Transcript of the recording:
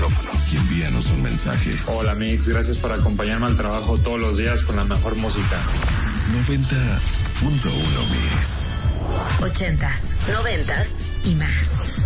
micrófono y envíanos un mensaje. Hola Mix, gracias por acompañarme al trabajo todos los días con la mejor música. 90.1 Mix. 80s, 90s y más.